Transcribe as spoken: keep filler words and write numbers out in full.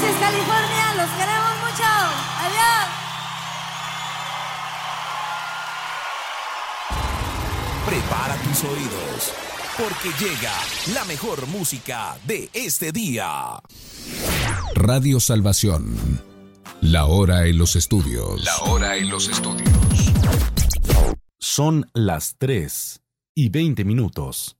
Ángeles, California, los queremos mucho. Adiós. Prepara tus oídos, porque llega la mejor música de este día. Radio Salvación. La hora en los estudios. La hora en los estudios. Son las tres y veinte minutos.